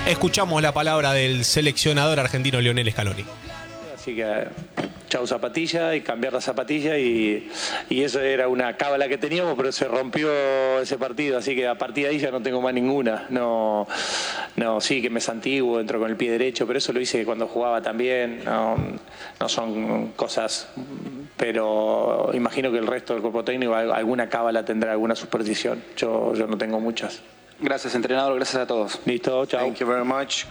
Escuchamos la palabra del seleccionador argentino Lionel Scaloni. Así que chau zapatilla y cambiar la zapatilla y eso era una cábala que teníamos, pero se rompió ese partido, así que a partir de ahí ya no tengo más ninguna. No, sí que me santiguo, entro con el pie derecho, pero eso lo hice cuando jugaba también. No son cosas, pero imagino que el resto del cuerpo técnico alguna cábala tendrá, alguna superstición. Yo no tengo muchas. Gracias, entrenador, gracias a todos. Listo, chao. Thank you very much.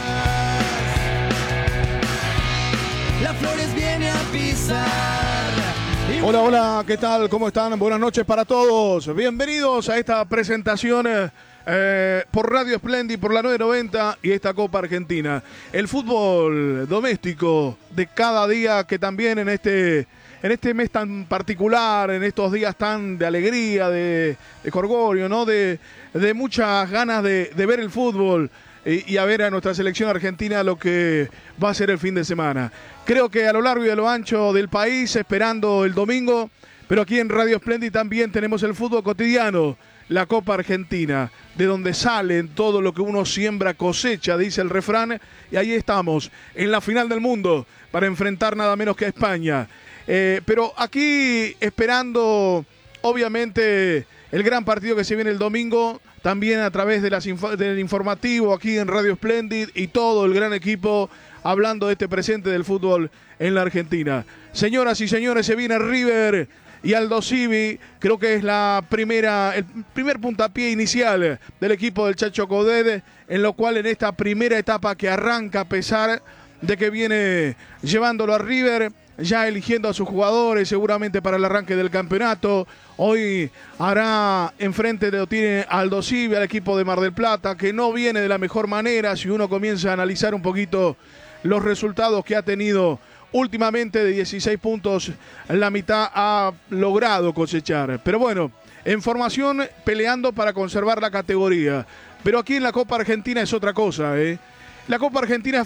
Las Flores viene a pisar. Hola, hola, ¿qué tal? ¿Cómo están? Buenas noches para todos. Bienvenidos a esta presentación por Radio Splendid, por la 990 y esta Copa Argentina. El fútbol doméstico de cada día, que también en este mes tan particular, en estos días tan de alegría, de jolgorio, ¿no? De muchas ganas de ver el fútbol y a ver a nuestra selección argentina lo que va a ser el fin de semana. Creo que a lo largo y a lo ancho del país, esperando el domingo, pero aquí en Radio Splendid también tenemos el fútbol cotidiano, la Copa Argentina, de donde salen todo lo que uno siembra cosecha, dice el refrán, y ahí estamos, en la final del mundo, para enfrentar nada menos que a España. Pero aquí esperando, obviamente, el gran partido que se viene el domingo, también a través de del informativo aquí en Radio Splendid y todo el gran equipo hablando de este presente del fútbol en la Argentina. Señoras y señores, se viene River y Aldo Civi. Creo que es el primer puntapié inicial del equipo del Chacho Coudet, en lo cual en esta primera etapa que arranca, a pesar de que viene llevándolo a River, ya eligiendo a sus jugadores seguramente para el arranque del campeonato. Hoy hará enfrente lo tiene Aldo Civi, al equipo de Mar del Plata, que no viene de la mejor manera si uno comienza a analizar un poquito los resultados que ha tenido últimamente. De 16 puntos, la mitad ha logrado cosechar. Pero bueno, en formación peleando para conservar la categoría. Pero aquí en la Copa Argentina es otra cosa, La Copa Argentina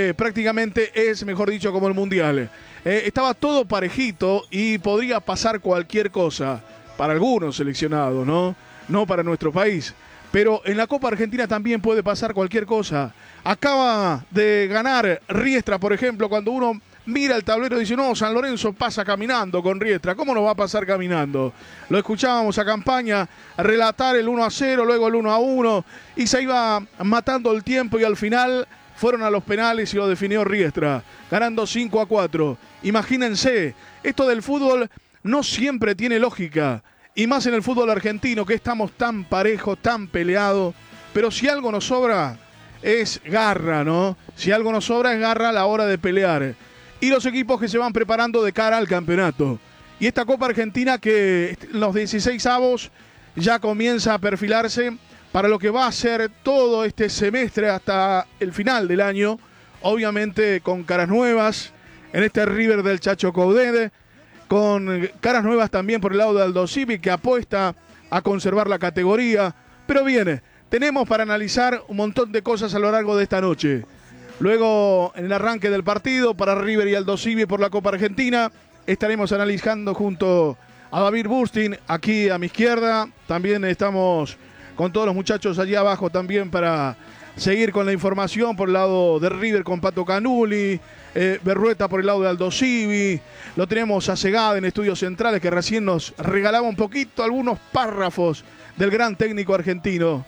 es mejor dicho, como el Mundial. Estaba todo parejito y podría pasar cualquier cosa para algunos seleccionados, ¿no? No para nuestro país. Pero en la Copa Argentina también puede pasar cualquier cosa. Acaba de ganar Riestra, por ejemplo, cuando uno mira el tablero y dice, no, San Lorenzo pasa caminando con Riestra. ¿Cómo no va a pasar caminando? Lo escuchábamos a Campaña relatar el 1-0, luego el 1-1, y se iba matando el tiempo y al final fueron a los penales y lo definió Riestra, ganando 5-4. Imagínense, esto del fútbol no siempre tiene lógica, y más en el fútbol argentino, que estamos tan parejos, tan peleados, pero si algo nos sobra es garra, ¿no? Si algo nos sobra es garra a la hora de pelear. Y los equipos que se van preparando de cara al campeonato. Y esta Copa Argentina que los 16avos ya comienza a perfilarse para lo que va a ser todo este semestre hasta el final del año. Obviamente con caras nuevas en este River del Chacho Coudet, con caras nuevas también por el lado de Aldo Civi, que apuesta a conservar la categoría. Pero bien, tenemos para analizar un montón de cosas a lo largo de esta noche. Luego, en el arranque del partido para River y Aldo Civi por la Copa Argentina, estaremos analizando junto a David Bustin, aquí a mi izquierda. También estamos con todos los muchachos allí abajo también para seguir con la información por el lado de River con Pato Canuli, Berrueta por el lado de Aldo Civi. Lo tenemos a Segada en Estudios Centrales, que recién nos regalaba un poquito algunos párrafos del gran técnico argentino,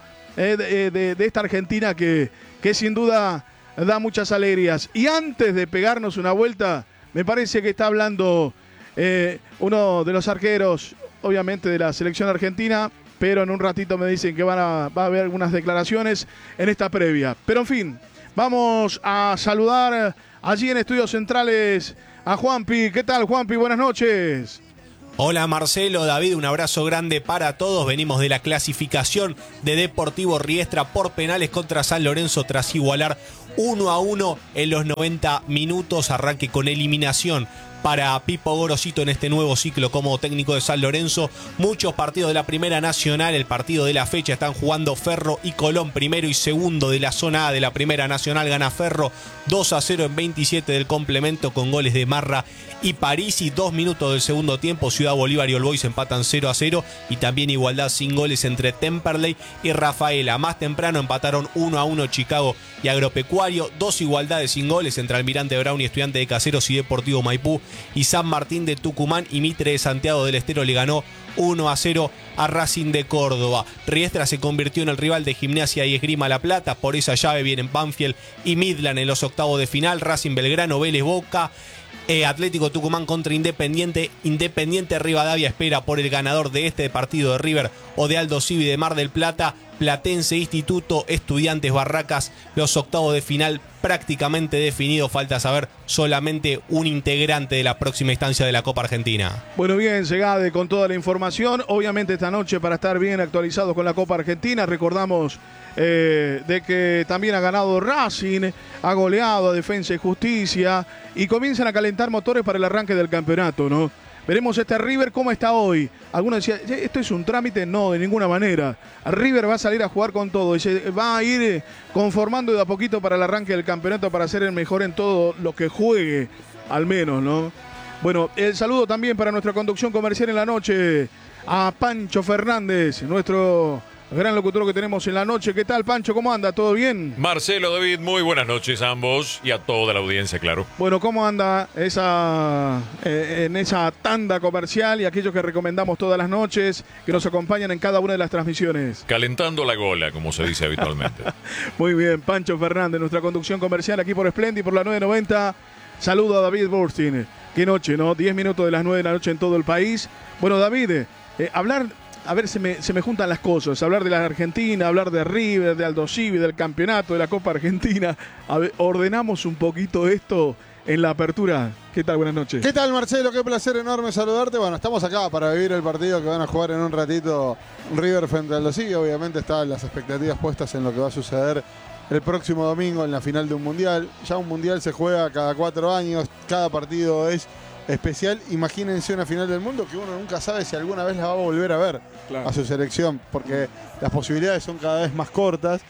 de esta Argentina que sin duda da muchas alegrías. Y antes de pegarnos una vuelta, me parece que está hablando uno de los arqueros, obviamente de la selección argentina, pero en un ratito me dicen que va a haber algunas declaraciones en esta previa. Pero en fin, vamos a saludar allí en Estudios Centrales a Juanpi. ¿Qué tal, Juanpi? Buenas noches. Hola Marcelo, David, un abrazo grande para todos. Venimos de la clasificación de Deportivo Riestra por penales contra San Lorenzo tras igualar 1-1 en los 90 minutos. Arranque con eliminación para Pipo Gorosito en este nuevo ciclo como técnico de San Lorenzo. Muchos partidos de la Primera Nacional, el partido de la fecha están jugando Ferro y Colón, primero y segundo de la zona A de la Primera Nacional. Gana Ferro 2-0 en 27 del complemento con goles de Marra y Parisi. 2 minutos del segundo tiempo, Ciudad Bolívar y All Boys empatan 0-0 y también igualdad sin goles entre Temperley y Rafaela. Más temprano empataron 1-1 Chicago y Agropecuario. 2 igualdades sin goles entre Almirante Brown y Estudiante de Caseros y Deportivo Maipú. Y San Martín de Tucumán y Mitre de Santiago del Estero le ganó 1-0 a Racing de Córdoba. Riestra se convirtió en el rival de Gimnasia y Esgrima La Plata. Por esa llave vienen Banfield y Midland en los octavos de final. Racing Belgrano, Vélez Boca. Atlético Tucumán contra Independiente. Independiente Rivadavia espera por el ganador de este partido de River o de Aldo Civi de Mar del Plata. Platense Instituto, Estudiantes Barracas, los octavos de final prácticamente definidos. Falta saber solamente un integrante de la próxima instancia de la Copa Argentina. Bueno, bien, Segade con toda la información. Obviamente esta noche para estar bien actualizados con la Copa Argentina. Recordamos de que también ha ganado Racing, ha goleado a Defensa y Justicia y comienzan a calentar motores para el arranque del campeonato, ¿no? Veremos este River cómo está hoy. Algunos decían, ¿esto es un trámite? No, de ninguna manera. River va a salir a jugar con todo y se va a ir conformando de a poquito para el arranque del campeonato para ser el mejor en todo lo que juegue, al menos, ¿no? Bueno, el saludo también para nuestra conducción comercial en la noche a Pancho Fernández, nuestro gran locutor que tenemos en la noche. ¿Qué tal, Pancho? ¿Cómo anda? ¿Todo bien? Marcelo, David, muy buenas noches a ambos y a toda la audiencia, claro. Bueno, ¿cómo anda en esa tanda comercial y aquellos que recomendamos todas las noches, que nos acompañan en cada una de las transmisiones? Calentando la gola, como se dice habitualmente. Muy bien, Pancho Fernández, nuestra conducción comercial aquí por Splendid, por la 990. Saludo a David Burstein. Qué noche, ¿no? 10 minutos de las 9 de la noche en todo el país. Bueno, David, a ver, se me juntan las cosas. Hablar de la Argentina, hablar de River, de Aldo Civi, del campeonato, de la Copa Argentina. A ver, ordenamos un poquito esto en la apertura. ¿Qué tal? Buenas noches. ¿Qué tal, Marcelo? Qué placer enorme saludarte. Bueno, estamos acá para vivir el partido que van a jugar en un ratito River frente a Aldo Civi. Obviamente están las expectativas puestas en lo que va a suceder el próximo domingo en la final de un mundial. Ya un mundial se juega cada 4 años. Cada partido es especial. Imagínense una final del mundo que uno nunca sabe si alguna vez la va a volver a ver, claro, a su selección, porque las posibilidades son cada vez más cortas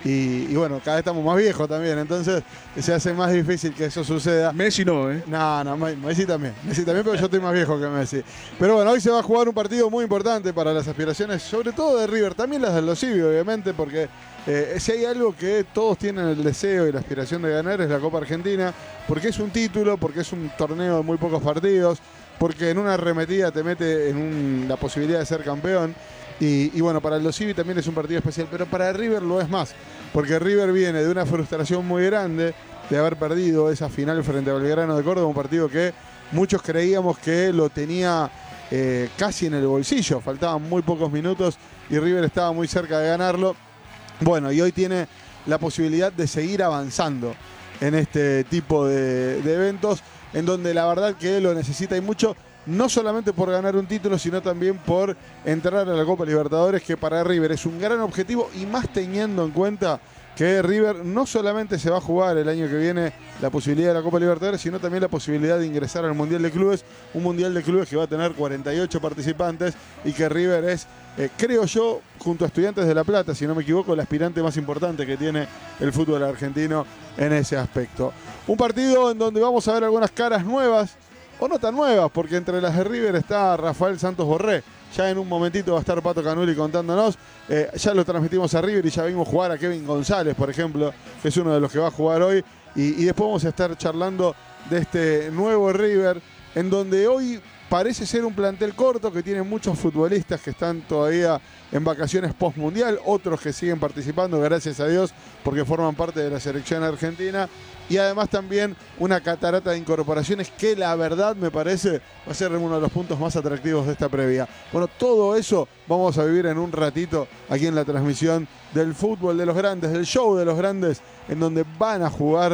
y bueno, cada vez estamos más viejos también, entonces se hace más difícil que eso suceda. Messi no, ¿eh? No, Messi también, pero yo estoy más viejo que Messi. Pero bueno, hoy se va a jugar un partido muy importante para las aspiraciones, sobre todo de River, también las del Aldo Civi, obviamente, porque si hay algo que todos tienen el deseo y la aspiración de ganar es la Copa Argentina, porque es un título, porque es un torneo de muy pocos partidos, porque en una arremetida te mete en la posibilidad de ser campeón. Y bueno, para Aldo Civi también es un partido especial, pero para River lo es más, porque River viene de una frustración muy grande de haber perdido esa final frente a Belgrano de Córdoba, un partido que muchos creíamos que lo tenía casi en el bolsillo, faltaban muy pocos minutos y River estaba muy cerca de ganarlo. Bueno, y hoy tiene la posibilidad de seguir avanzando en este tipo de eventos, en donde la verdad que lo necesita y mucho, no solamente por ganar un título, sino también por entrar a la Copa Libertadores, que para River es un gran objetivo, y más teniendo en cuenta que River no solamente se va a jugar el año que viene la posibilidad de la Copa Libertadores, sino también la posibilidad de ingresar al Mundial de Clubes, un Mundial de Clubes que va a tener 48 participantes y que River es, creo yo, junto a Estudiantes de La Plata, si no me equivoco, el aspirante más importante que tiene el fútbol argentino en ese aspecto. Un partido en donde vamos a ver algunas caras nuevas, o no tan nuevas, porque entre las de River está Rafael Santos Borré. Ya en un momentito va a estar Pato Canuli contándonos. Ya lo transmitimos a River y ya vimos jugar a Kevin González, por ejemplo, que es uno de los que va a jugar hoy. Y después vamos a estar charlando de este nuevo River, en donde hoy parece ser un plantel corto, que tiene muchos futbolistas que están todavía en vacaciones post-mundial, otros que siguen participando, gracias a Dios, porque forman parte de la selección argentina. Y además también una catarata de incorporaciones que la verdad me parece va a ser uno de los puntos más atractivos de esta previa. Bueno, todo eso vamos a vivir en un ratito aquí en la transmisión del fútbol de los grandes, del show de los grandes, en donde van a jugar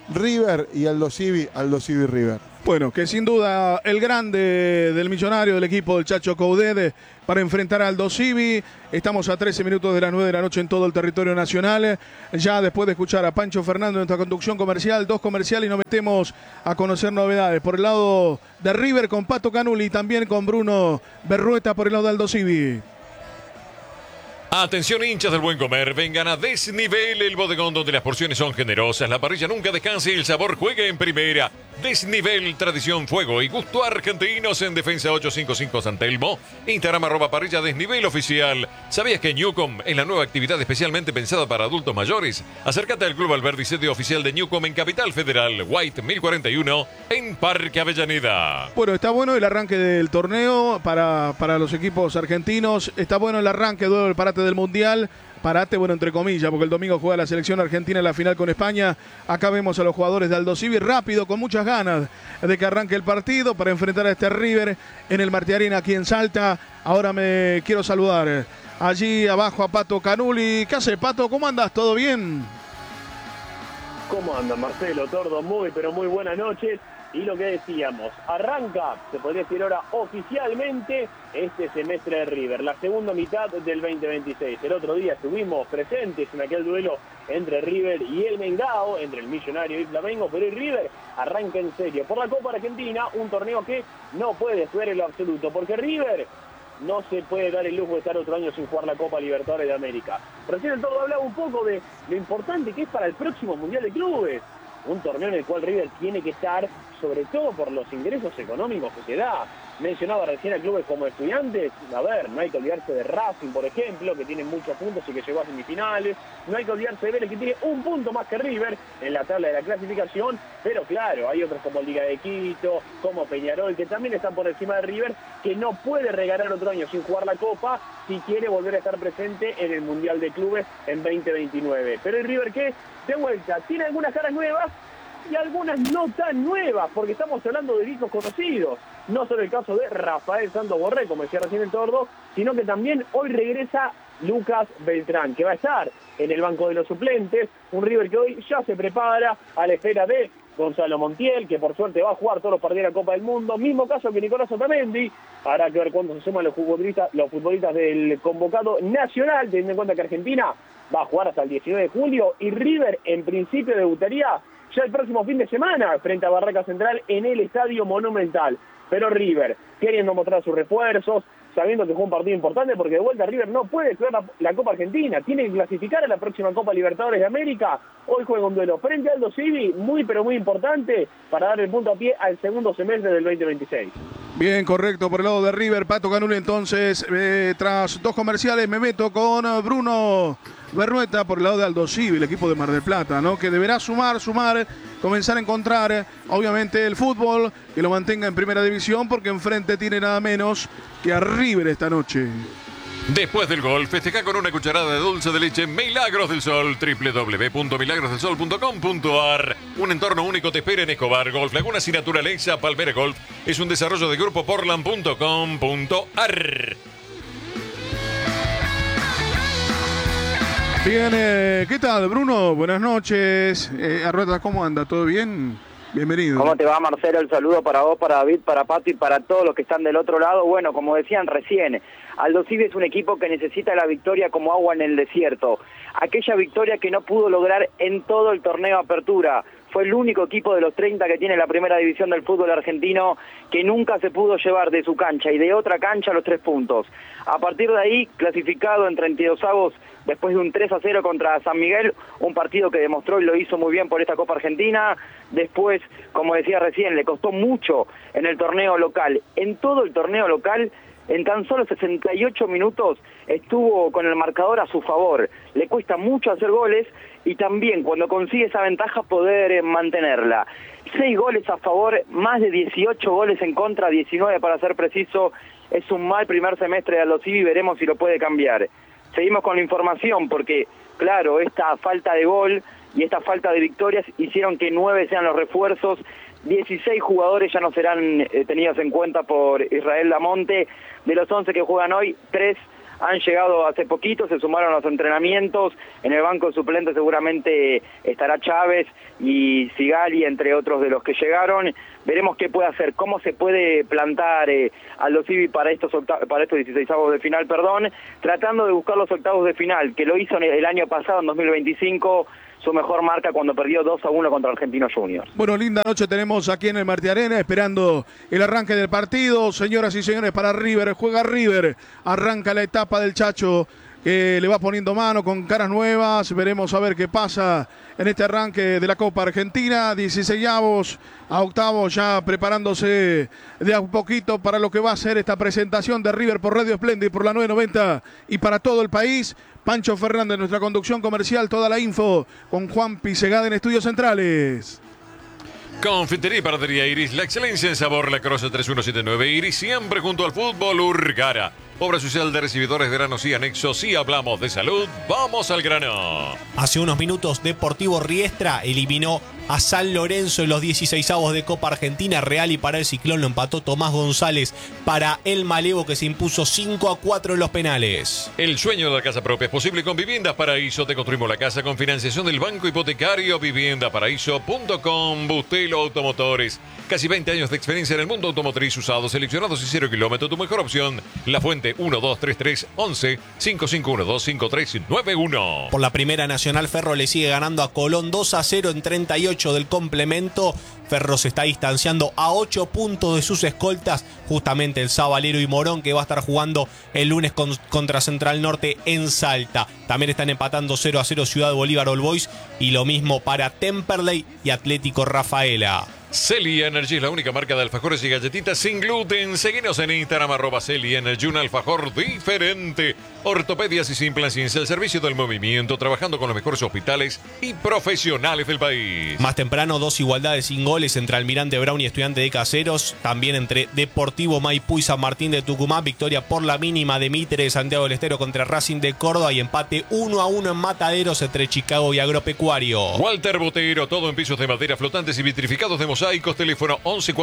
River y Aldo Civi River. Bueno, que sin duda el grande del Millonario, del equipo del Chacho Coudet, para enfrentar a Aldo Civi. Estamos a 13 minutos de las 9 de la noche en todo el territorio nacional. Ya después de escuchar a Pancho Fernández en nuestra conducción comercial, 2 comerciales, y nos metemos a conocer novedades. Por el lado de River con Pato Canuli y también con Bruno Berrueta por el lado de Aldo Civi. Atención, hinchas del buen comer, vengan a Desnivel, el bodegón donde las porciones son generosas, la parrilla nunca descanse y el sabor juega en primera. Desnivel, tradición, fuego y gusto argentinos en Defensa 855 San Telmo. Instagram @parrilla desnivel oficial. ¿Sabías que Newcom es la nueva actividad especialmente pensada para adultos mayores? Acércate al Club Alberdi, sede oficial de Newcom en Capital Federal, White 1041 en Parque Avellaneda. Bueno, está bueno el arranque del torneo para los equipos argentinos. Está bueno el arranque del parate del Mundial. Parate, bueno, entre comillas, porque el domingo juega la selección argentina en la final con España. Acá vemos a los jugadores de Aldo Civi rápido, con muchas ganas de que arranque el partido para enfrentar a este River en el Martí Arena aquí en Salta. Ahora me quiero saludar allí abajo a Pato Canuli. ¿Qué hace, Pato? ¿Cómo andás? ¿Todo bien? ¿Cómo anda, Marcelo Tordo? Muy, pero muy buenas noches. Y lo que decíamos, arranca, se podría decir ahora oficialmente, este semestre de River, la segunda mitad del 2026. El otro día estuvimos presentes en aquel duelo entre River y el Mengao, entre el Millonario y Flamengo, pero el River arranca en serio por la Copa Argentina, un torneo que no puede descuidar en lo absoluto, porque River no se puede dar el lujo de estar otro año sin jugar la Copa Libertadores de América. Recién el Tordo hablaba un poco de lo importante que es para el próximo Mundial de Clubes. Un torneo en el cual River tiene que estar, sobre todo por los ingresos económicos que se da. Mencionaba recién a clubes como Estudiantes. A ver, no hay que olvidarse de Racing, por ejemplo, que tiene muchos puntos y que llegó a semifinales. No hay que olvidarse de Vélez, que tiene un punto más que River en la tabla de la clasificación. Pero claro, hay otros como Liga de Quito, como Peñarol, que también están por encima de River, que no puede regalar otro año sin jugar la Copa si quiere volver a estar presente en el Mundial de Clubes en 2029. Pero el River, ¿qué? De vuelta, tiene algunas caras nuevas y algunas no tan nuevas, porque estamos hablando de viejos conocidos. No solo el caso de Rafael Santos Borré, como decía recién el Tordo, sino que también hoy regresa Lucas Beltrán, que va a estar en el banco de los suplentes. Un River que hoy ya se prepara a la espera de Gonzalo Montiel, que por suerte va a jugar todos los partidos de la Copa del Mundo. Mismo caso que Nicolás Otamendi. Habrá que ver cuándo se suman los futbolistas del convocado nacional, teniendo en cuenta que Argentina va a jugar hasta el 19 de julio y River en principio debutaría ya el próximo fin de semana frente a Barraca Central en el Estadio Monumental. Pero River, queriendo mostrar sus refuerzos, sabiendo que fue un partido importante, porque de vuelta River no puede jugar la Copa Argentina, tiene que clasificar a la próxima Copa Libertadores de América. Hoy juega un duelo frente a Aldo Civi, muy pero muy importante para dar el punto a pie al segundo semestre del 2026. Bien, correcto, por el lado de River, Pato Canuli. Entonces, tras 2 comerciales, me meto con Bruno Berrueta por el lado de Aldo Civi, el equipo de Mar del Plata, ¿no? Que deberá sumar, comenzar a encontrar, obviamente, el fútbol que lo mantenga en primera división, porque enfrente tiene nada menos que a River esta noche. Después del gol, festeja con una cucharada de dulce de leche Milagros del Sol, www.milagrosdelsol.com.ar. Un entorno único te espera en Escobar Golf, Lagunas y Naturaleza. Palmera Golf es un desarrollo de Grupo Portland.com.ar. Bien, ¿qué tal, Bruno? Buenas noches. Arrueta, ¿cómo anda? ¿Todo bien? Bienvenido. ¿Cómo te va, Marcelo? El saludo para vos, para David, para Pato y para todos los que están del otro lado. Bueno, como decían recién, Aldo Civi es un equipo que necesita la victoria como agua en el desierto. Aquella victoria que no pudo lograr en todo el torneo Apertura. Fue el único equipo de los 30 que tiene la primera división del fútbol argentino que nunca se pudo llevar de su cancha y de otra cancha los 3 puntos. A partir de ahí, clasificado en 32avos después de un 3-0 contra San Miguel, un partido que demostró y lo hizo muy bien por esta Copa Argentina. Después, como decía recién, le costó mucho en el torneo local. En todo el torneo local, en tan solo 68 minutos estuvo con el marcador a su favor. Le cuesta mucho hacer goles y también cuando consigue esa ventaja poder mantenerla. 6 goles a favor, más de 18 goles en contra, 19 para ser preciso. Es un mal primer semestre de Aldo Civi, veremos si lo puede cambiar. Seguimos con la información porque, claro, esta falta de gol y esta falta de victorias hicieron que 9 sean los refuerzos. 16 jugadores ya no serán tenidos en cuenta por Israel Damonte. De los 11 que juegan hoy, 3 han llegado hace poquito, se sumaron a los entrenamientos. En el banco de suplentes seguramente estará Chávez y Sigali, entre otros de los que llegaron. Veremos qué puede hacer, cómo se puede plantar Aldo Civi para estos 16avos de final, tratando de buscar los octavos de final, que lo hizo el año pasado, en 2025, su mejor marca cuando perdió 2-1 contra Argentinos Juniors. Bueno, linda noche tenemos aquí en el Martí Arena, esperando el arranque del partido. Señoras y señores, para River, juega River, arranca la etapa del Chacho, que le va poniendo mano con caras nuevas. Veremos a ver qué pasa en este arranque de la Copa Argentina. 16avos a octavos, ya preparándose de a un poquito para lo que va a ser esta presentación de River por Radio Splendid, por la 990 y para todo el país. Pancho Fernández, nuestra conducción comercial, toda la info con Juan Pisegada en Estudios Centrales. Confitería y Panadería Iris, la excelencia en sabor, La Croce 3179 Iris, siempre junto al fútbol. Urgara, obra social de recibidores de granos y anexos. Si hablamos de salud, vamos al grano. Hace unos minutos, Deportivo Riestra eliminó a San Lorenzo en los 16avos de Copa Argentina. Real y para el Ciclón lo empató Tomás González para el Malevo, que se impuso 5-4 en los penales. El sueño de la casa propia es posible con Viviendas Paraíso. Te construimos la casa con financiación del Banco Hipotecario. Viviendaparaíso.com. Bustelo Automotores. Casi 20 años de experiencia en el mundo automotriz, usados, seleccionados y 0 kilómetros. Tu mejor opción, La Fuente 1233 11 5512 5391. Por la Primera Nacional, Ferro le sigue ganando a Colón 2-0 en 38 del complemento. Ferro se está distanciando a 8 puntos de sus escoltas, justamente el Zabalero y Morón, que va a estar jugando el lunes contra Central Norte en Salta. También están empatando 0-0 Ciudad Bolívar All Boys, y lo mismo para Temperley y Atlético Rafaela. Celi Energy es la única marca de alfajores y galletitas sin gluten. Seguinos en Instagram, @Celi Energy, un alfajor diferente. Ortopedias y Simplacins, el servicio del movimiento, trabajando con los mejores hospitales y profesionales del país. Más temprano, 2 igualdades sin goles entre Almirante Brown y Estudiante de Caseros. También entre Deportivo Maipú y San Martín de Tucumán. Victoria por la mínima de Mitre de Santiago del Estero contra Racing de Córdoba. Y empate 1-1 en Mataderos entre Chicago y Agropecuario. Walter Botero, todo en pisos de madera, flotantes y vitrificados de mosaicos. Teléfono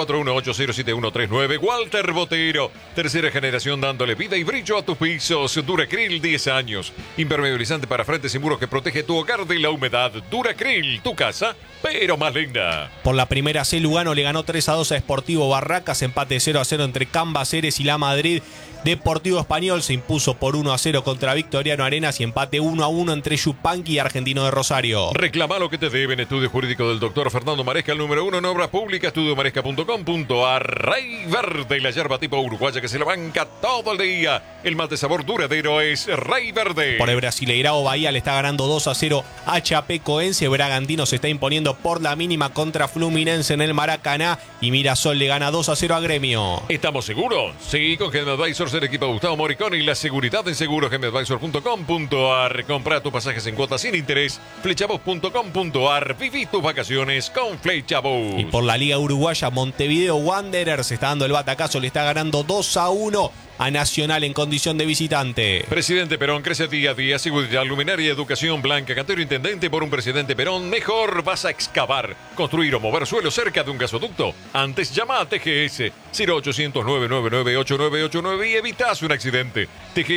1141-807139. Walter Botero, tercera generación dándole vida y brillo a tus pisos. Duracril, 10 años. Impermeabilizante para frentes y muros que protege tu hogar de la humedad. Duracril, tu casa, pero más linda. Por la Primera C, Lugano le ganó 3-2 a Sportivo Barracas. Empate 0-0 entre Cambaceres y La Madrid. Deportivo Español se impuso por 1-0 contra Victoriano Arenas, y empate 1-1 entre Yupanqui y Argentino de Rosario. Reclama lo que te deben. Estudio jurídico del doctor Fernando Maresca, el número 1 en obras públicas. Estudiomaresca.com.ar. Rey Verde, la yerba tipo uruguaya que se la banca todo el día. El mate sabor duradero es Rey Verde. Por el Brasileirao, Bahía le está ganando 2-0 a Chapecoense. Bragantino se está imponiendo por la mínima contra Fluminense en el Maracaná, y Mirasol le gana 2-0 a Gremio. ¿Estamos seguros? Sí, con Gen Advisors, el equipo Gustavo Moricón y la seguridad en seguros. GenAdvisor.com.ar. Compra tus pasajes en cuotas sin interés. Flechabus.com.ar. Viví tus vacaciones con Flechabus. Y por la Liga Uruguaya, Montevideo Wanderers se está dando el batacazo, le está ganando 2-1 a Nacional en condición de visitante. Presidente Perón crece día a día. Seguridad, luminaria, educación, Blanca Cantero, intendente. Por un presidente Perón mejor vas a excavar, construir o mover suelo cerca de un gasoducto. Antes llama a TGS 0800 999 8989 y evitas un accidente.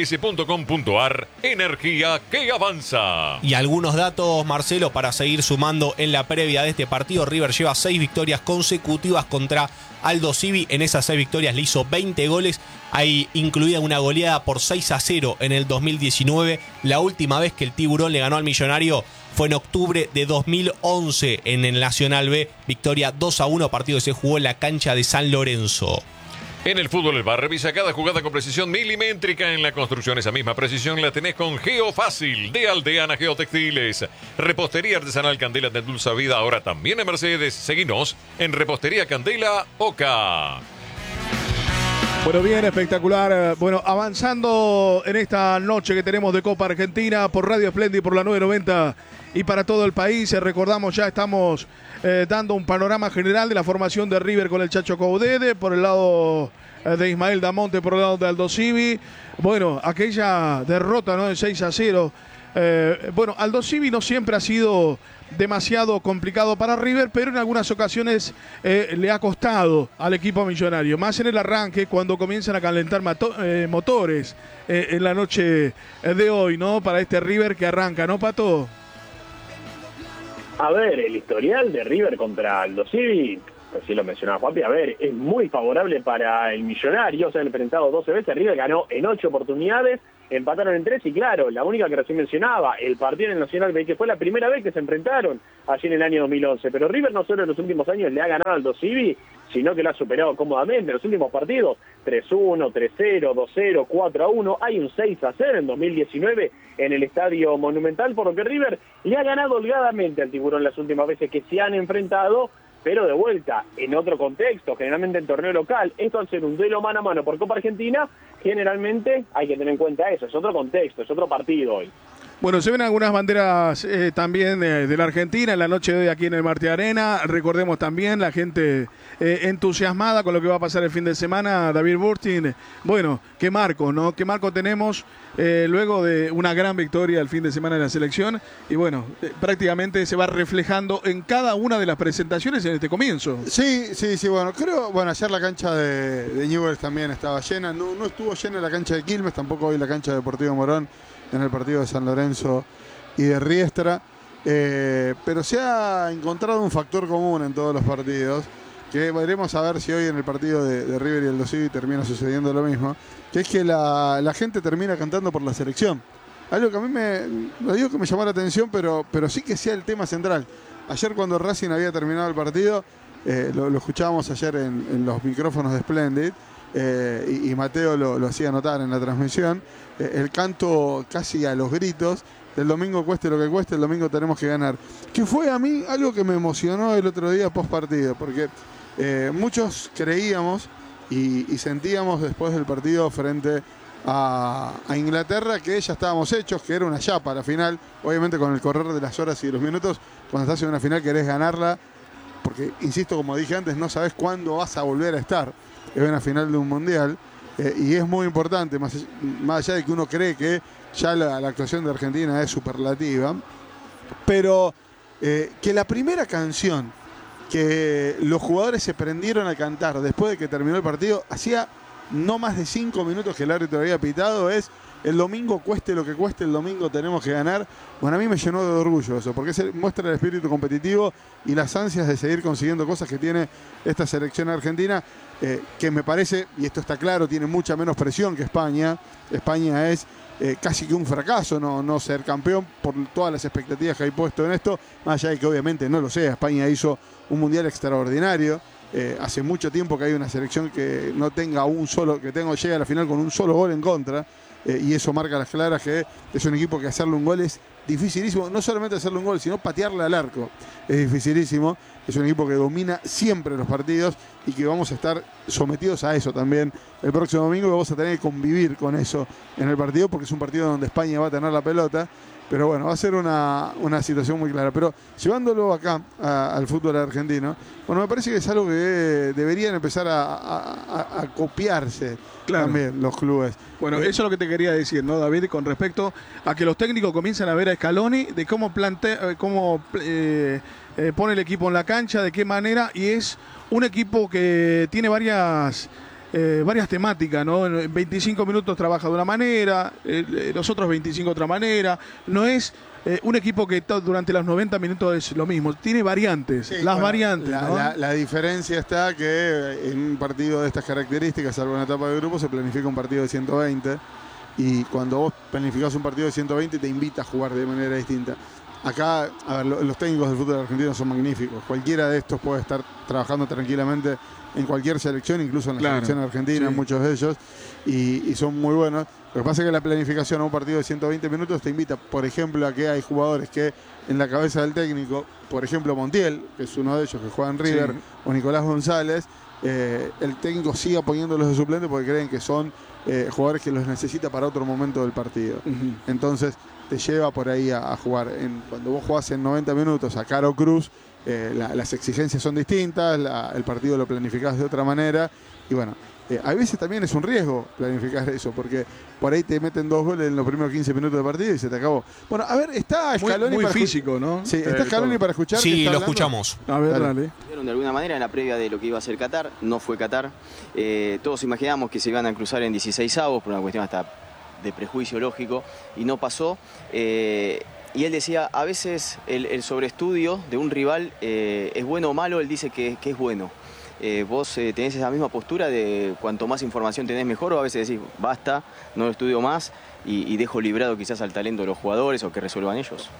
tgs.com.ar. Energía que avanza. Y algunos datos, Marcelo, para seguir sumando en la previa de este partido. River lleva 6 victorias consecutivas contra Aldo Civi. En esas 6 victorias le hizo 20 goles. Hay incluida una goleada por 6-0 en el 2019. La última vez que el Tiburón le ganó al Millonario fue en octubre de 2011 en el Nacional B. Victoria 2-1, partido que se jugó en la cancha de San Lorenzo. En el fútbol El Bar, revisa cada jugada con precisión milimétrica. En la construcción, esa misma precisión la tenés con Geofácil de Aldeana Geotextiles. Repostería artesanal Candela de Dulce Vida, ahora también en Mercedes. Seguinos en Repostería Candela Oca. Bueno, bien, espectacular. Bueno, avanzando en esta noche que tenemos de Copa Argentina por Radio Splendid, por la 990 y para todo el país. Recordamos, ya estamos dando un panorama general de la formación de River con el Chacho Caudede, por el lado de Ismael Damonte, por el lado de Aldo Civi. Bueno, aquella derrota, ¿no?, de 6-0 Bueno, Aldo Civi no siempre ha sido demasiado complicado para River, pero en algunas ocasiones le ha costado al equipo millonario, más en el arranque cuando comienzan a calentar motores en la noche de hoy, ¿no? Para este River que arranca, ¿no, Pato? A ver, el historial de River contra Aldo Civi, así lo mencionaba Juanpi, a ver, es muy favorable para el millonario. Se han enfrentado 12 veces, River ganó en 8 oportunidades, empataron en 3 y claro, la única que recién mencionaba, el partido en el Nacional, que fue la primera vez que se enfrentaron allí en el año 2011. Pero River no solo en los últimos años le ha ganado al Aldo Civi, sino que lo ha superado cómodamente en los últimos partidos, 3-1, 3-0, 2-0, 4-1, hay un 6-0 en 2019 en el Estadio Monumental, por lo que River le ha ganado holgadamente al Tiburón las últimas veces que se han enfrentado, pero de vuelta, en otro contexto, generalmente en torneo local. Esto al ser un duelo mano a mano por Copa Argentina, generalmente hay que tener en cuenta eso, es otro contexto, es otro partido hoy. Bueno, se ven algunas banderas también de la Argentina en la noche de hoy aquí en el Marte Arena. Recordemos también la gente entusiasmada con lo que va a pasar el fin de semana. David Burtin, bueno, qué marco, ¿no? Qué marco tenemos luego de una gran victoria el fin de semana de la selección. Y bueno, prácticamente se va reflejando en cada una de las presentaciones en este comienzo. Sí, bueno, creo, bueno, ayer la cancha de Newell's también estaba llena. No estuvo llena la cancha de Quilmes, tampoco hoy la cancha de Deportivo Morón en el partido de San Lorenzo y de Riestra, pero se ha encontrado un factor común en todos los partidos, que veremos a ver si hoy en el partido de River y Aldo Civi termina sucediendo lo mismo, que es que la gente termina cantando por la selección. Algo que a mí lo digo que me llamó la atención, pero sí que sea el tema central. Ayer cuando Racing había terminado el partido, lo escuchábamos ayer en los micrófonos de Splendid, y Mateo lo hacía notar en la transmisión, el canto casi a los gritos del domingo cueste lo que cueste, el domingo tenemos que ganar, que fue a mí algo que me emocionó el otro día post partido, porque muchos creíamos y sentíamos después del partido frente a Inglaterra que ya estábamos hechos, que era una chapa la final. Obviamente con el correr de las horas y de los minutos, cuando estás en una final querés ganarla, porque insisto, como dije antes, no sabes cuándo vas a volver a estar en una final de un mundial, y es muy importante, más allá de que uno cree que ya la actuación de Argentina es superlativa, pero que la primera canción que los jugadores se prendieron a cantar después de que terminó el partido, hacía no más de 5 minutos que el árbitro había pitado, es el domingo cueste lo que cueste, el domingo tenemos que ganar. Bueno, a mí me llenó de orgullo eso, porque muestra el espíritu competitivo y las ansias de seguir consiguiendo cosas que tiene esta selección argentina, que me parece, y esto está claro, tiene mucha menos presión que España. España es casi que un fracaso no ser campeón por todas las expectativas que hay puesto en esto, más allá de que obviamente no lo sea. España hizo un mundial extraordinario. Hace mucho tiempo que hay una selección que no tenga llegue a la final con un solo gol en contra, y eso marca a las claras que es un equipo que hacerle un gol es dificilísimo. No solamente hacerle un gol, sino patearle al arco es dificilísimo. Es un equipo que domina siempre los partidos y que vamos a estar sometidos a eso también el próximo domingo, y vamos a tener que convivir con eso en el partido, porque es un partido donde España va a tener la pelota. Pero bueno, va a ser una situación muy clara. Pero llevándolo acá al fútbol argentino, bueno, me parece que es algo que deberían empezar a copiarse, claro, también los clubes. Bueno, eso es lo que te quería decir, ¿no, David? Con respecto a que los técnicos comiencan a ver a Scaloni, de cómo pone el equipo en la cancha, de qué manera, y es un equipo que tiene varias temáticas, ¿no? En 25 minutos trabaja de una manera, los otros 25 de otra manera. No es un equipo que durante los 90 minutos es lo mismo, tiene variantes, sí, variantes, ¿no? La diferencia está que en un partido de estas características, salvo en la etapa de grupo, se planifica un partido de 120, y cuando vos planificás un partido de 120 te invita a jugar de manera distinta. Acá, a ver, los técnicos del fútbol argentino son magníficos. Cualquiera de estos puede estar trabajando tranquilamente en cualquier selección, incluso en la selección argentina, sí, muchos de ellos, y son muy buenos. Lo que pasa es que la planificación a un partido de 120 minutos te invita, por ejemplo, a que hay jugadores que en la cabeza del técnico, por ejemplo Montiel, que es uno de ellos que juega en River, sí, o Nicolás González, el técnico siga poniéndolos de suplente porque creen que son jugadores que los necesita para otro momento del partido. Entonces te lleva por ahí a jugar. Cuando vos jugás en 90 minutos a Caro Cruz, las exigencias son distintas, el partido lo planificás de otra manera, y bueno, a veces también es un riesgo planificar eso, porque por ahí te meten 2 goles en los primeros 15 minutos de partido y se te acabó. Bueno, a ver, está Scaloni muy para físico, ¿no? Sí, está Scaloni para escuchar. Sí, lo hablando. escuchamos. A ver, dale. De alguna manera en la previa de lo que iba a ser Qatar, no fue Qatar. Todos imaginábamos que se iban a cruzar en 16avos por una cuestión hasta de prejuicio lógico y no pasó. Y él decía, a veces el sobreestudio de un rival es bueno o malo, él dice que es bueno. ¿Vos tenés esa misma postura de cuanto más información tenés mejor, o a veces decís, basta, no lo estudio más y dejo librado quizás al talento de los jugadores o que resuelvan ellos?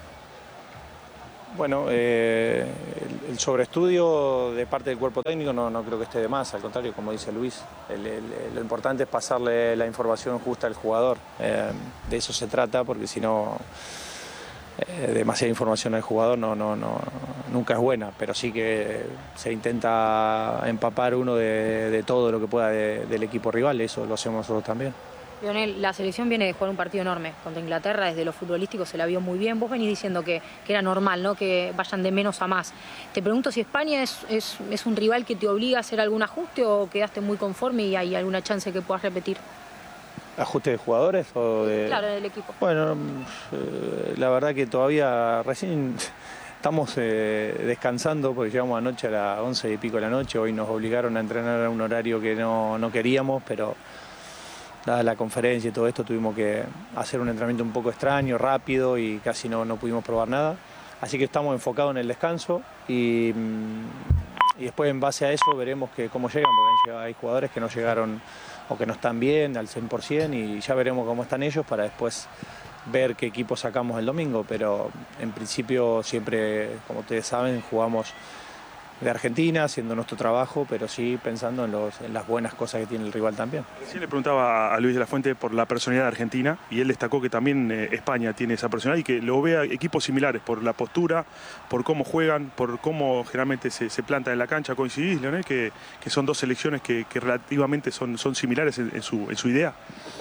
Bueno, el sobreestudio de parte del cuerpo técnico no creo que esté de más, al contrario, como dice Luis, lo importante es pasarle la información justa al jugador. De eso se trata, porque si no, demasiada información al jugador nunca es buena, pero sí que se intenta empapar uno de todo lo que pueda del equipo rival, eso lo hacemos nosotros también. Lionel, la selección viene de jugar un partido enorme contra Inglaterra, desde lo futbolístico se la vio muy bien. Vos venís diciendo que era normal, ¿no? Que vayan de menos a más. Te pregunto si España es un rival que te obliga a hacer algún ajuste o quedaste muy conforme y hay alguna chance que puedas repetir. ¿Ajuste de jugadores o de...? Claro, del equipo. Bueno, la verdad que todavía recién estamos descansando porque llegamos anoche a las 11 y pico de la noche. Hoy nos obligaron a entrenar a un horario que no queríamos, pero dada la conferencia y todo esto tuvimos que hacer un entrenamiento un poco extraño, rápido y casi no pudimos probar nada. Así que estamos enfocados en el descanso y después en base a eso veremos cómo llegan, porque hay jugadores que no llegaron o que no están bien al 100% y ya veremos cómo están ellos para después ver qué equipo sacamos el domingo, pero en principio siempre, como ustedes saben, jugamos de Argentina, haciendo nuestro trabajo, pero sí pensando en las buenas cosas que tiene el rival también. Recién le preguntaba a Luis de la Fuente por la personalidad de Argentina y él destacó que también España tiene esa personalidad y que lo ve a equipos similares por la postura, por cómo juegan, por cómo generalmente se plantan en la cancha. ¿Coincidís, Lionel, que son dos selecciones que relativamente son similares en su idea?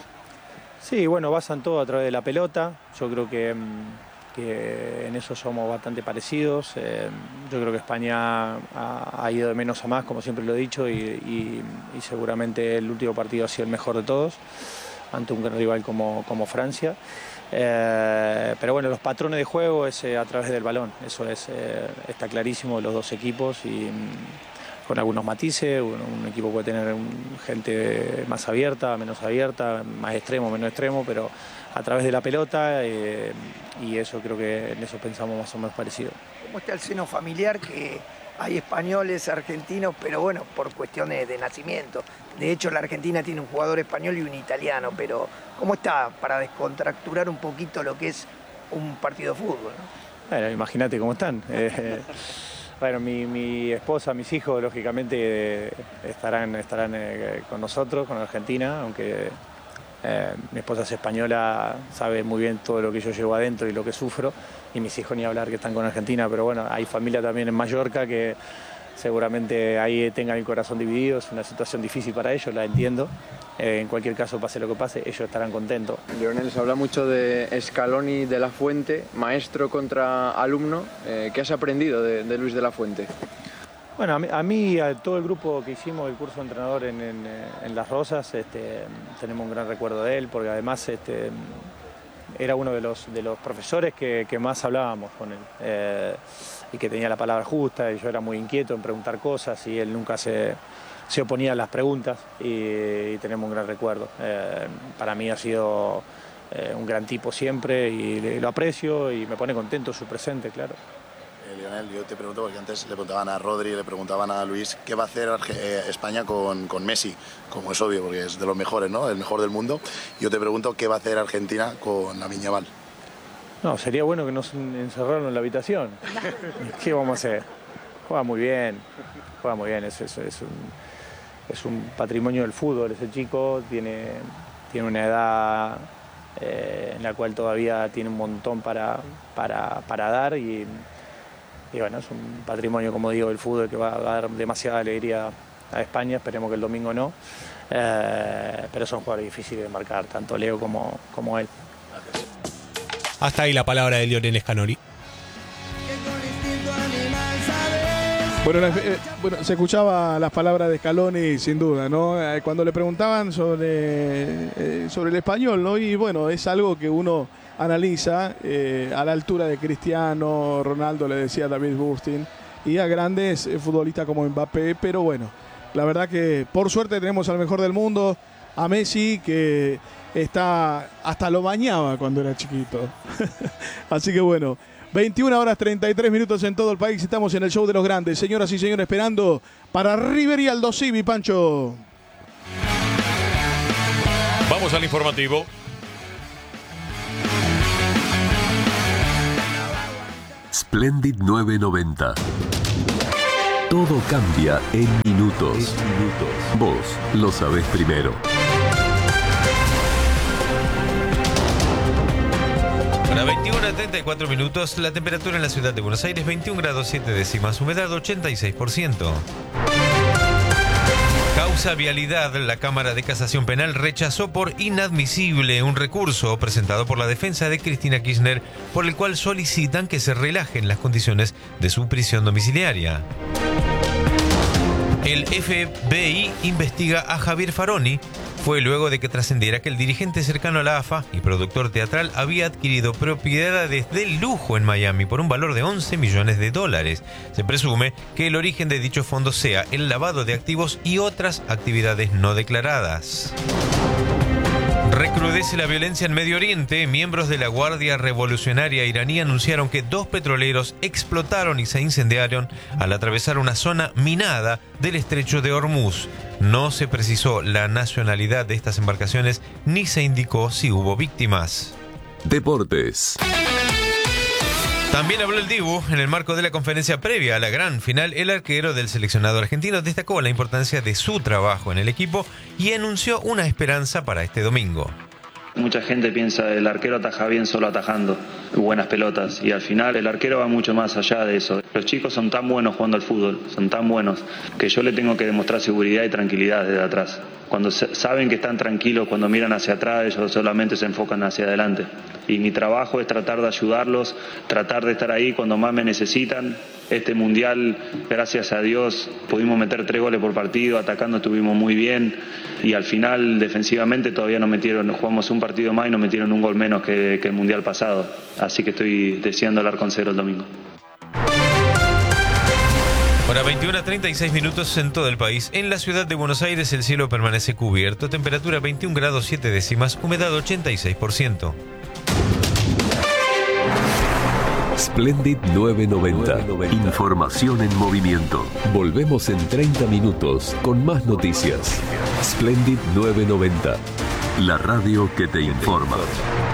Sí, bueno, basan todo a través de la pelota. Yo creo que en eso somos bastante parecidos. Yo creo que España ha ido de menos a más, como siempre lo he dicho, y seguramente el último partido ha sido el mejor de todos, ante un gran rival como Francia. Pero bueno, los patrones de juego es a través del balón, eso está clarísimo de los dos equipos y con algunos matices. Un equipo puede tener gente más abierta, menos abierta, más extremo, menos extremo, pero a través de la pelota y eso creo que en eso pensamos más o menos parecido. ¿Cómo está el seno familiar? Que hay españoles, argentinos, pero bueno, por cuestiones de nacimiento. De hecho, la Argentina tiene un jugador español y un italiano, pero ¿cómo está para descontracturar un poquito lo que es un partido de fútbol, ¿no? Bueno, imagínate cómo están. Bueno, mi esposa, mis hijos, lógicamente estarán con nosotros, con Argentina, aunque mi esposa es española, sabe muy bien todo lo que yo llevo adentro y lo que sufro, y mis hijos ni hablar que están con Argentina, pero bueno, hay familia también en Mallorca que seguramente ahí tengan el corazón dividido, es una situación difícil para ellos, la entiendo. En cualquier caso, pase lo que pase, ellos estarán contentos. Lionel, se habla mucho de Scaloni de la Fuente, maestro contra alumno. ¿Qué has aprendido de Luis de la Fuente? Bueno, a todo el grupo que hicimos el curso de entrenador en Las Rosas, tenemos un gran recuerdo de él, porque además era uno de los profesores que más hablábamos con él, y que tenía la palabra justa, y yo era muy inquieto en preguntar cosas, y él nunca se oponía a las preguntas, y tenemos un gran recuerdo. Para mí ha sido un gran tipo siempre, y lo aprecio, y me pone contento su presente, claro. Lionel, yo te pregunto porque antes le preguntaban a Rodri, le preguntaban a Luis qué va a hacer España con Messi, como es obvio porque es de los mejores, ¿no? El mejor del mundo. Yo te pregunto qué va a hacer Argentina con Lamine Yamal. No, sería bueno que nos encerraran en la habitación. ¿Qué vamos a hacer? Juega muy bien, es un patrimonio del fútbol ese chico, tiene una edad en la cual todavía tiene un montón para dar y bueno, es un patrimonio, como digo, del fútbol que va a dar demasiada alegría a España, esperemos que el domingo no, pero son jugadores difíciles de marcar, tanto Leo como él. Hasta ahí la palabra de Lionel Scaloni. Bueno, se escuchaba las palabras de Scaloni sin duda, ¿no? Cuando le preguntaban sobre el español, ¿no? Y bueno, es algo que uno analiza a la altura de Cristiano, Ronaldo, le decía David Bustin, y a grandes futbolistas como Mbappé, pero bueno, la verdad que por suerte tenemos al mejor del mundo, a Messi, que hasta lo bañaba cuando era chiquito. Así que bueno, 21:33 en todo el país. Estamos en el show de los grandes. Señoras y señores, esperando para River y Aldo Civi, Pancho. Vamos al informativo. Splendid 990. Todo cambia en minutos. Vos lo sabés primero. Para 21:34, la temperatura en la ciudad de Buenos Aires, 21 grados 7 décimas, humedad 86%. Causa vialidad, la Cámara de Casación Penal rechazó por inadmisible un recurso presentado por la defensa de Cristina Kirchner, por el cual solicitan que se relajen las condiciones de su prisión domiciliaria. El FBI investiga a Javier Faroni. Fue luego de que trascendiera que el dirigente cercano a la AFA y productor teatral había adquirido propiedades de lujo en Miami por un valor de $11 millones. Se presume que el origen de dichos fondos sea el lavado de activos y otras actividades no declaradas. Recrudece la violencia en Medio Oriente. Miembros de la Guardia Revolucionaria iraní anunciaron que 2 petroleros explotaron y se incendiaron al atravesar una zona minada del estrecho de Hormuz. No se precisó la nacionalidad de estas embarcaciones ni se indicó si hubo víctimas. Deportes. También habló el Dibu en el marco de la conferencia previa a la gran final. El arquero del seleccionado argentino destacó la importancia de su trabajo en el equipo y anunció una esperanza para este domingo. Mucha gente piensa el arquero ataja bien solo atajando buenas pelotas y al final el arquero va mucho más allá de eso. Los chicos son tan buenos jugando al fútbol, son tan buenos que yo le tengo que demostrar seguridad y tranquilidad desde atrás. Cuando saben que están tranquilos, cuando miran hacia atrás, ellos solamente se enfocan hacia adelante. Y mi trabajo es tratar de ayudarlos, tratar de estar ahí cuando más me necesitan. Este mundial, gracias a Dios, pudimos meter 3 goles por partido, atacando estuvimos muy bien y al final defensivamente todavía jugamos un partido más y nos metieron un gol menos que el mundial pasado. Así que estoy deseando hablar con cero el domingo. Ahora 21:36 en todo el país. En la ciudad de Buenos Aires el cielo permanece cubierto, temperatura 21 grados 7 décimas, humedad 86%. Splendid 990. Información en movimiento. Volvemos en 30 minutos con más noticias. Splendid 990. La radio que te informa.